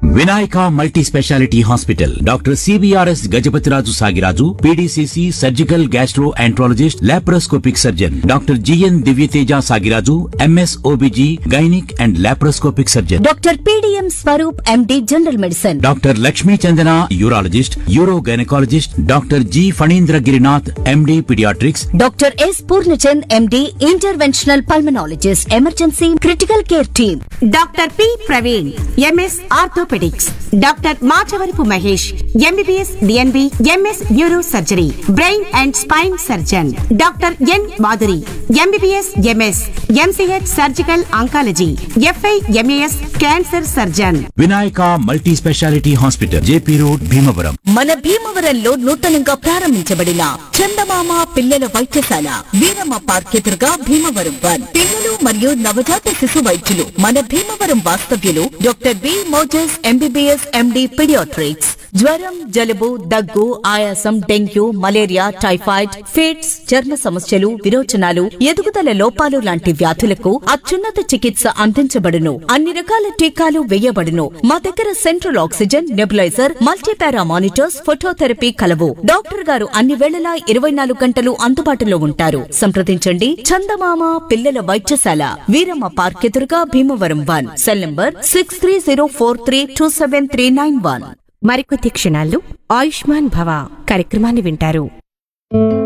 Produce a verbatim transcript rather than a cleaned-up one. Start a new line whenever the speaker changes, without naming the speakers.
Vinayaka multi speciality hospital doctor CBRS Gajapathiraju Sagiraju PDCC surgical gastro enterologist laparoscopic surgeon doctor GN Divyateja Sagiraju MS OBG gynaec and laparoscopic surgeon
doctor PDM Swaroop MD general medicine
doctor Lakshmi Chandana urologist euro gynaecologist doctor G Phanindra Girinath MD paediatrics
doctor yes Purnachand MD interventional pulmonologist emergency critical care team
doctor P Praveen MS orthopaedics doctor Machavarapu Mahesh MBBS DNB MS neuro surgery brain and spine surgeon doctor N Madhuri MBBS MS MCh surgical oncology f i MAS cancer surgeon
Vinayaka multi speciality hospital JP road Bhimavaram.
మన భీమవరంలో నూతనంగా ప్రారంభించబడిన చందమామ పిల్లల వైద్యశాల Veeramma park ఎదురుగా Bhimavaram one పిల్లలు మరియు నవజాత శిశు వైద్యులు మన భీమవరం వాస్తవ్యులు doctor B Moses MBBS MD paediatrics జ్వరం జలుబు దగ్గు ఆయాసం డెంగ్యూ మలేరియా టైఫాయిడ్ ఫిట్స్ చర్మ సమస్యలు విరోచనాలు ఎదుగుదల లోపాలు లాంటి వ్యాధులకు అత్యున్నత చికిత్స అందించబడును. అన్ని రకాల టీకాలు వేయబడును. మా దగ్గర central oxygen nebuliser multipara monitors phototherapy కలవు. డాక్టర్ గారు అన్ని వేళలా ఇరవై నాలుగు గంటలు అందుబాటులో ఉంటారు. సంప్రదించండి చందమామ పిల్లల వైద్యశాల వీరమ్మ పార్క్ ఎదురుగా Bhimavaram one cell number six three zero four three two seven three nine one.
మరికొద్ది క్షణాల్లో ఆయుష్మాన్ భవ కార్యక్రమాన్ని వింటారు.